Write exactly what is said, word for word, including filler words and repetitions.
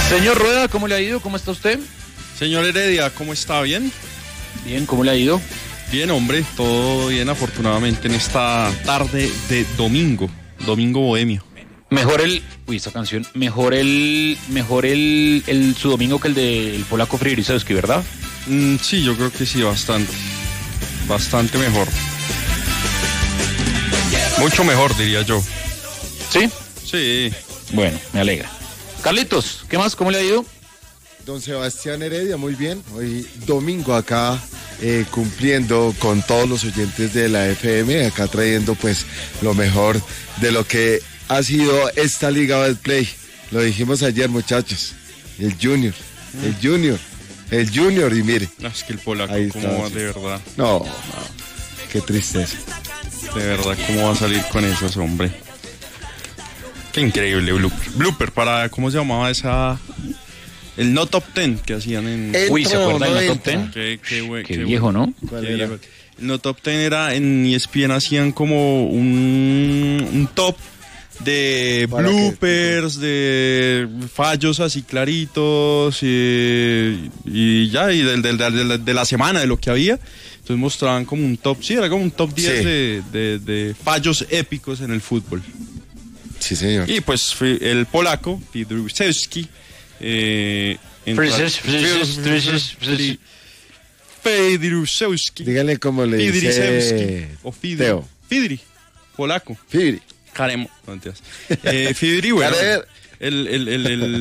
Señor Rueda, ¿cómo le ha ido? ¿Cómo está usted? Señor Heredia, ¿cómo está? ¿Bien? Bien, ¿cómo le ha ido? Bien, hombre, todo bien afortunadamente en esta tarde de domingo, domingo bohemio. Mejor el, uy, esta canción, mejor el, mejor el, el su domingo que el del polaco Frierisowski, ¿verdad? Mm, sí, yo creo que sí, bastante, bastante mejor. Mucho mejor, diría yo. ¿Sí? Sí. Bueno, me alegra. Carlitos, ¿qué más? ¿Cómo le ha ido? Don Sebastián Heredia, muy bien. Hoy domingo acá eh, cumpliendo con todos los oyentes de la F M, acá trayendo pues lo mejor de lo que ha sido esta Liga Betplay. Lo dijimos ayer, muchachos. El Junior, mm. el Junior, el Junior y mire. No, es que el polaco, ahí ¿cómo está, va sí. de verdad? No, no, qué tristeza. De verdad, ¿cómo va a salir con eso ese hombre? Qué increíble blooper. Blooper para, ¿cómo se llamaba esa? El no top ten que hacían en... Entra, Uy, ¿se acuerdan no del no top entra. ten? Qué, qué, hue- Qué qué viejo, ¿no? ¿Cuál qué era? viejo. El no top ten era en E S P N, hacían como un, un top de Para bloopers, de fallos así claritos y, y ya, y del, del, del- de la semana, de lo que había. Entonces mostraban como un top, sí, era como un top diez Sí. de, de, de fallos épicos en el fútbol. Sí, señor. Y pues fue el polaco, Fidruszewski, eh, entra- Frises, frises, frises, frises. Fidruszewski. Dígale cómo le Fidrisewski. dice O Fidri. Teo. Fidri, polaco. Fibri. Caremo. No, mentiras. Eh, Fidri, bueno. Care- El, el, el, el,